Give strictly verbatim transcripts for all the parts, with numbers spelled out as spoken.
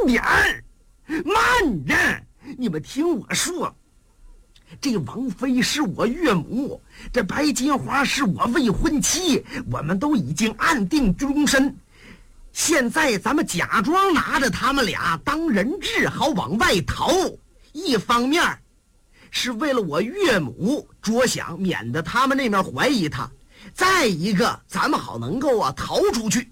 点儿，慢着，你们听我说。这王妃是我岳母，这白金花是我未婚妻，我们都已经暗定终身。现在咱们假装拿着他们俩当人质，好往外逃。一方面是为了我岳母着想，免得他们那面怀疑他；再一个，咱们好能够啊逃出去。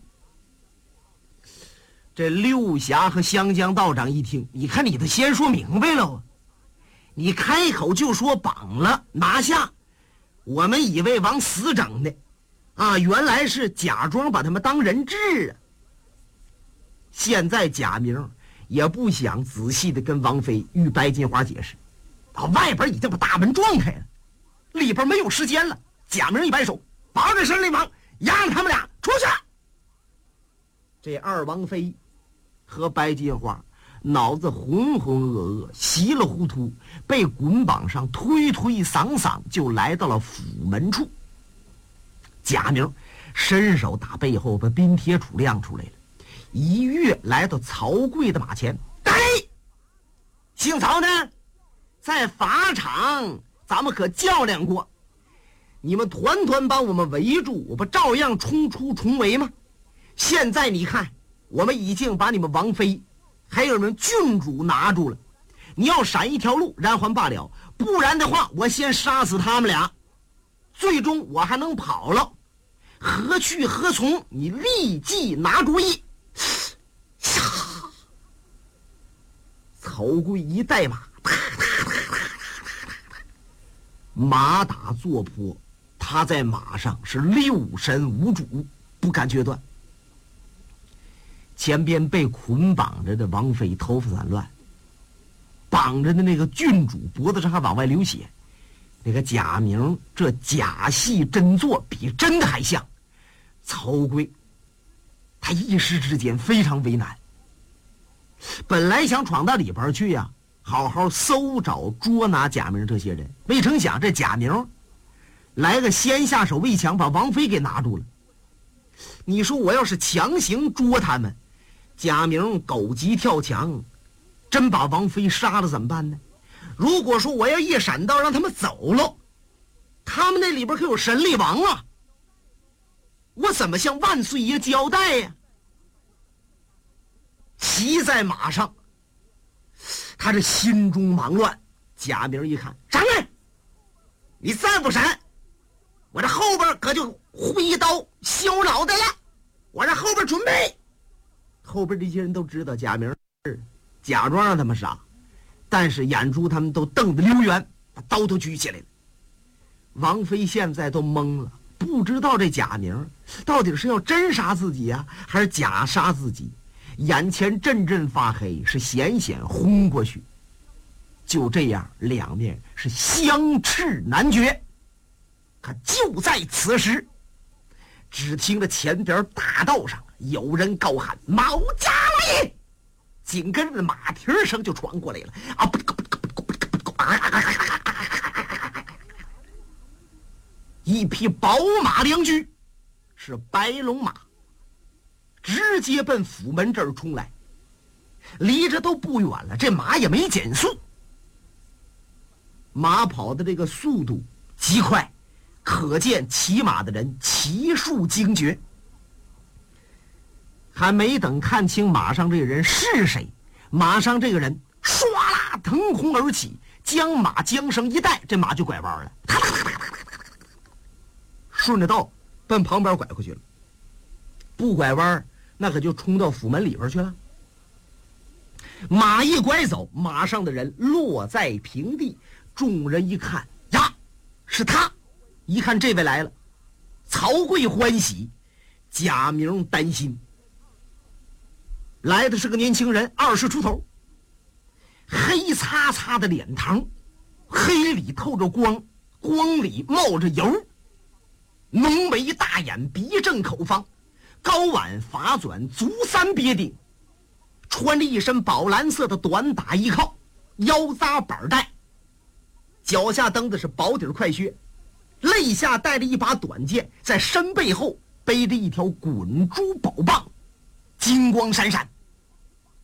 这六侠和湘江道长一听，你看你都先说明白了啊！你开口就说绑了拿下，我们以为往死整的啊，原来是假装把他们当人质啊。现在贾明也不想仔细的跟王妃与白金花解释，到外边已经把大门撞开了，里边没有时间了。贾明一摆手，保着申灵王，让他们俩出去。这二王妃和白金花脑子浑浑噩噩，稀里糊涂，被捆绑上，推推搡搡就来到了府门处。贾明伸手打背后把冰铁杵亮出来了，一跃来到曹贵的马前。哎，姓曹呢？在法场咱们可较量过，你们团团把我们围住，我不照样冲出重围吗？现在你看，我们已经把你们王妃还有人郡主拿住了，你要闪一条路然还罢了，不然的话我先杀死他们俩，最终我还能跑了。何去何从？你立即拿主意。曹刿一带马，马打坐坡，他在马上是六神无主，不敢决断。前边被捆绑着的王妃头发散乱，绑着的那个郡主脖子上还往外流血，那个贾明这假戏真做，比真的还像。曹刿他一时之间非常为难，本来想闯到里边去呀、啊，好好搜找捉拿贾明这些人，没成想这贾明来个先下手为强，把王妃给拿住了。你说我要是强行捉他们，贾明狗急跳墙，真把王妃杀了怎么办呢？如果说我要一闪到让他们走了，他们那里边可有神力王啊，我怎么向万岁爷交代呀？骑在马上，他这心中忙乱。贾明一看，掌门，你再不闪，我这后边可就挥刀削脑袋了，我这后边准备。后边这些人都知道贾明是假装让他们杀，但是眼珠他们都瞪得溜圆，把刀都举起来了。王妃现在都懵了，不知道这贾明到底是要真杀自己呀、啊，还是假杀自己。眼前阵阵发黑，是险险轰过去。就这样，两面是相斥难决。可就在此时，只听着前边大道上有人高喊：“毛家来！”紧跟着马蹄声就传过来了。啊！一匹宝马良驹，是白龙马，直接奔府门这儿冲来，离着都不远了，这马也没减速，马跑的这个速度极快，可见骑马的人骑术精绝。还没等看清马上这个人是谁，马上这个人唰啦腾空而起，将马缰绳一带，这马就拐弯了，顺着道奔旁边拐过去了。不拐弯那可就冲到府门里边去了。马一拐走，马上的人落在平地，众人一看呀，是他！一看这位来了，曹刿欢喜，贾明担心。来的是个年轻人，二十出头，黑擦擦的脸膛，黑里透着光，光里冒着油，浓眉大眼，鼻正口方，高挽发卷，足三别顶，穿着一身宝蓝色的短打衣靠，腰扎板带，脚下蹬的是薄底快靴，肋下带着一把短剑，在身背后背着一条滚珠宝棒，金光闪闪。